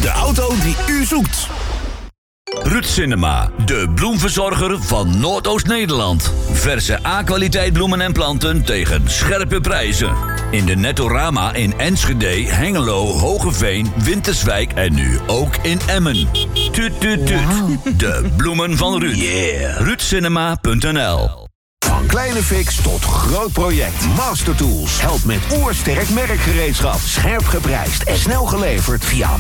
De auto die u zoekt. Ruud Cinema, de bloemverzorger van Noordoost-Nederland. Verse A-kwaliteit bloemen en planten tegen scherpe prijzen. In de Nettorama in Enschede, Hengelo, Hogeveen, Winterswijk en nu ook in Emmen. Tuut, tuut, tuut. Wow. De bloemen van Ruud. Yeah. RuudCinema.nl. Van kleine fix tot groot project. Master Tools helpt met oersterk merkgereedschap. Scherp geprijsd en snel geleverd via